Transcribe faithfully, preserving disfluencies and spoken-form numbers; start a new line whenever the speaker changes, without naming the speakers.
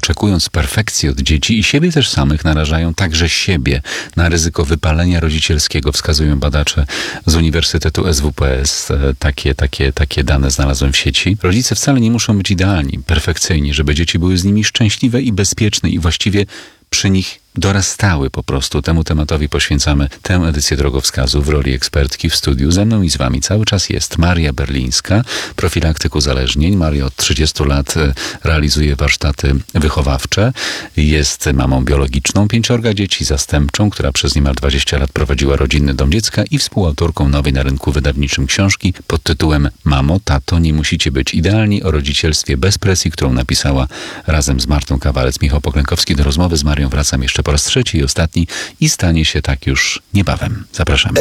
oczekując perfekcji od dzieci i siebie też samych, narażają także siebie na ryzyko wypalenia rodzicielskiego, wskazują badacze z Uniwersytetu S W P S. Takie, takie, takie dane znalazłem w sieci. Rodzice wcale nie muszą być idealni, perfekcyjni, żeby dzieci były z nimi szczęśliwe i bezpieczne i właściwie przy nich dorastały po prostu. Temu tematowi poświęcamy tę edycję Drogowskazu w roli ekspertki w studiu. Ze mną i z wami cały czas jest Maria Berlińska, profilaktyk uzależnień. Maria od trzydziestu lat realizuje warsztaty wychowawcze. Jest mamą biologiczną pięciorga dzieci, zastępczą, która przez niemal dwadzieścia lat prowadziła rodzinny dom dziecka i współautorką nowej na rynku wydawniczym książki pod tytułem Mamo, tato, nie musicie być idealni, o rodzicielstwie bez presji, którą napisała razem z Martą Kawalec. Michał Poklękowski. Do rozmowy z Marią wracam jeszcze po raz trzeci i ostatni i stanie się tak już niebawem. Zapraszamy.